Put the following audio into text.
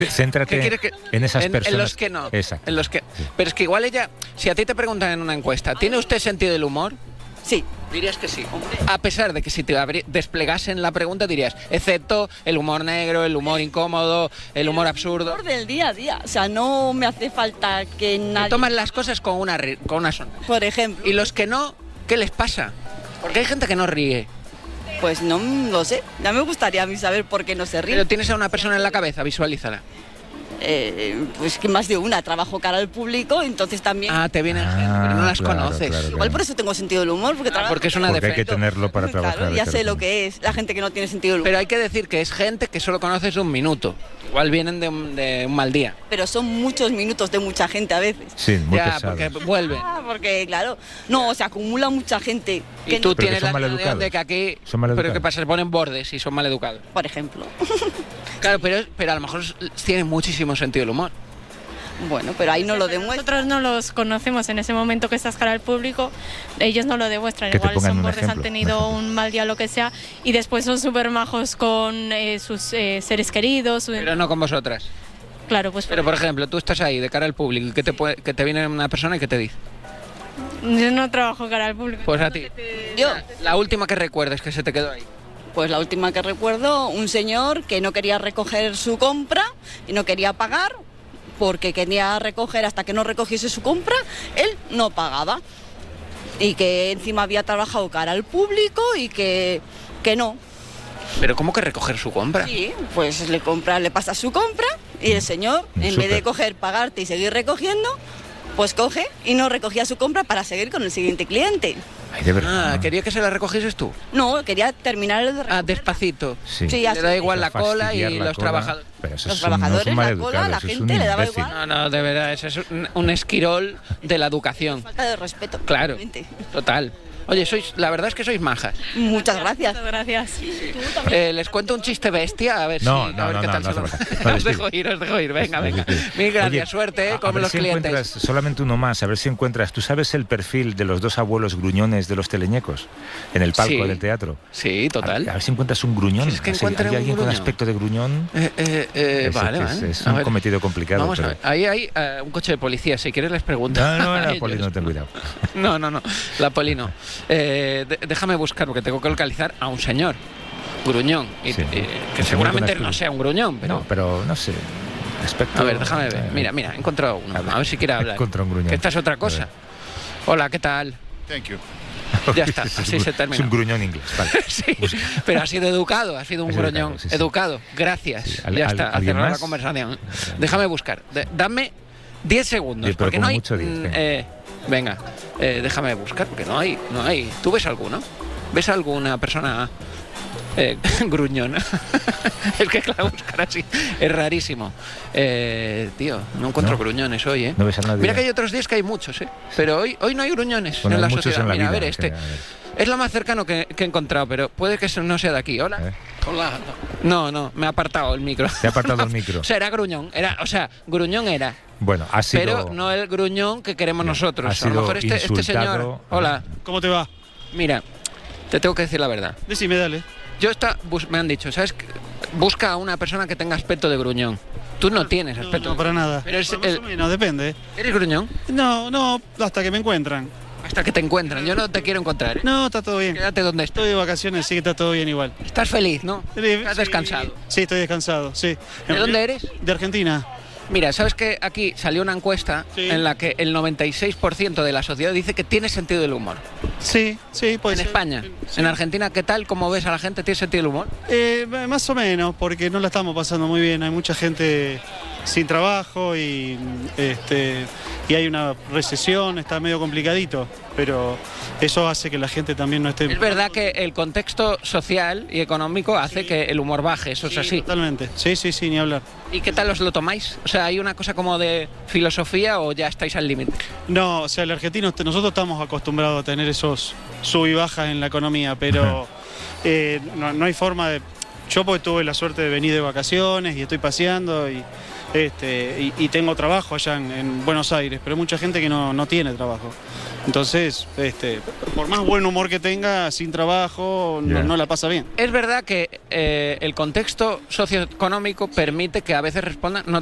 Céntrate en esas personas. En los que no. Exacto. En los que... Sí. Pero es que igual ella, si a ti te preguntan en una encuesta, ¿tiene usted sentido del humor? Sí. Dirías que sí. A pesar de que si te desplegasen la pregunta dirías, excepto el humor negro, el humor incómodo, el humor absurdo. Humor del día a día. O sea, no me hace falta que nadie... Toman las cosas con una sonrisa. Por ejemplo. Y los que no, ¿qué les pasa? Porque hay gente que no ríe. Pues no lo sé. Ya me gustaría a mí saber por qué no se ríe. Pero tienes a una persona en la cabeza, visualízala. Pues que más de una. Trabajo cara al público, entonces también... Ah, te vienen gente, pero no las claro, conoces. claro. Igual por eso tengo sentido del humor, porque trabajo... Porque es una Porque hay que defensa. tenerlo para trabajar. Claro, ya sé claro. lo que es la gente que no tiene sentido del humor. Pero hay que decir que es gente que solo conoces un minuto. Igual vienen de un mal día. Pero son muchos minutos de mucha gente a veces. Sí, muy Ya, pesados. porque vuelven. Porque, claro, no, se acumula mucha gente. Y tú Pero que tienes son la maleducados. sensación de que aquí... Son maleducados. Pero ¿qué pasa? Se ponen bordes y son maleducados. Por ejemplo. Claro, pero a lo mejor tienen muchísimo sentido del humor. Bueno, pero ahí no lo demuestra. Nosotros no los conocemos en ese momento que estás cara al público, ellos no lo demuestran, Que te igual pongan son un bordes, ejemplo, han tenido un mal día, lo que sea, y después son súper majos con sus seres queridos. Pero no con vosotras. Claro, pues Pero por ejemplo, tú estás ahí de cara al público y que te viene una persona y que te dice. yo no trabajo cara al público. Pues a ti. Yo, La última que recuerdes que se te quedó ahí. pues la última que recuerdo, un señor que no quería recoger su compra y no quería pagar, porque quería recoger hasta que no recogiese su compra, él no pagaba. Y que encima había trabajado cara al público y que no. Pero ¿cómo que recoger su compra? Sí, pues le pasa su compra y el señor, en vez de coger, pagarte y seguir recogiendo, pues coge y no recogía su compra para seguir con el siguiente cliente. Ay, de verdad. Ah, quería que se la recogieses tú. No, quería terminar el de recoger. Ah, despacito. Sí. Sí, Le así. da igual la cola Fastidiar y la los cola. trabajadores. Pero eso Los es un- no trabajadores, son la maleducados, cola, la eso es gente un le daba imbécil. igual. No, de verdad, eso es un esquirol de la educación. Falta de respeto. Claro, realmente. total. Oye, la verdad es que sois majas. Muchas gracias. Muchas gracias. Les cuento un chiste bestia, a ver No, si... no, a ver no, qué no, tal no se lo- hace falta. No, Os dejo ir, venga, venga. Mil gracias, Oye, suerte, a con ver los si clientes. encuentras solamente uno más, a ver si encuentras. ¿Tú sabes el perfil de los dos abuelos gruñones de los teleñecos en el palco Sí. del teatro? Sí, total. A ver si encuentras un gruñón. ¿Quieres que Así, encuentre ¿hay un alguien con gruñón? aspecto de gruñón? Vale, vale. Es A un ver. cometido complicado. Vamos a pero... ver. Ahí hay un coche de policía, si quieres les pregunto. No, a Poli, ellos. no, ten cuidado. No, la poli no. Déjame buscar, porque tengo que localizar a un señor gruñón, Sí. que Un seguramente señor con no sea un gruñón, pero... No, pero no sé. Aspecto... A ver, déjame ver. Mira, he encontrado uno. A ver si quiere hablar. Contra un gruñón. Que esta es otra cosa. Hola, ¿qué tal? Thank you. Ya está, Es así un- se termina. Es un gruñón inglés, vale. Sí, pero ha sido educado, ha sido un Es gruñón educado, sí, sí. educado. Gracias. Sí, Ya está, ha ¿alguien cerrado la más? conversación. Déjame buscar. Dame 10 segundos, Sí, pero porque como no hay... mucho 10, venga, déjame buscar, porque no hay. ¿Tú ves alguno? ¿Ves alguna persona gruñona? Es que claro, buscar así es rarísimo. Tío, no encuentro ¿No? gruñones hoy, ¿eh? No ves a nadie. Mira que hay otros días que hay muchos, ¿eh? Pero hoy no hay gruñones Bueno, en la hay muchos sociedad. en la Mira, a vida, ver, en este general, a ver. es lo más cercano que he encontrado, pero puede que no sea de aquí. Hola. Hola. No, me ha apartado el micro. Te ha apartado el micro. O sea, era gruñón. Gruñón era. Bueno, ha sido... Pero no el gruñón que queremos Bien, nosotros. ha A lo sido mejor este insultado. señor. Hola. ¿Cómo te va? Mira, te tengo que decir la verdad. Decime, dale. Me han dicho, ¿sabes? Busca a una persona que tenga aspecto de gruñón. Tú no tienes No, aspecto. no, para nada. Pero es Más o menos, depende. ¿Eres gruñón? No, hasta que me encuentran. Hasta que te encuentran. Yo no te quiero encontrar, ¿eh? No, está todo bien. Quédate donde estás. Estoy de vacaciones, sí que está todo bien igual. Estás feliz, ¿no? Estás descansado. Sí, estoy descansado, sí. ¿De dónde eres? De Argentina. Mira, ¿sabes que aquí salió una encuesta Sí. en la que el 96% de la sociedad dice que tiene sentido del humor? Sí, puede En ser. España. Sí. En Argentina, ¿qué tal? ¿Cómo ves a la gente? ¿Tiene sentido del humor? Más o menos, porque no la estamos pasando muy bien. Hay mucha gente sin trabajo y hay una recesión, está medio complicadito, pero eso hace que la gente también no esté... Es verdad que el contexto social y económico hace Sí. que el humor baje, eso es Sí, así. totalmente. Sí, ni hablar. ¿Y qué tal os lo tomáis? O sea, ¿hay una cosa como de filosofía o ya estáis al límite? No, o sea, el argentino, nosotros estamos acostumbrados a tener esos sub y bajas en la economía, pero no hay forma de... Yo porque tuve la suerte de venir de vacaciones y estoy paseando y tengo trabajo allá en Buenos Aires, pero hay mucha gente que no tiene trabajo. Entonces, por más buen humor que tenga, sin trabajo, no la pasa bien. Es verdad que el contexto socioeconómico permite que a veces respondan, no